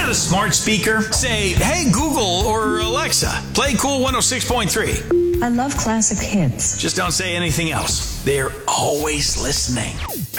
got a smart speaker? Say, hey Google or Alexa, play Cool 106.3. I love classic hits. Just don't say anything else. They're always listening.